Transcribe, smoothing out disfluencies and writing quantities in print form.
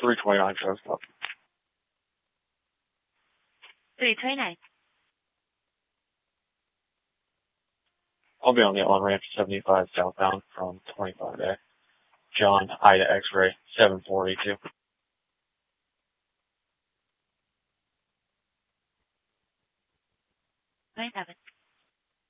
329 shows up. 329. I'll be on the on-ramp 75 southbound from 25A. John, Ida X-ray, 742. 27.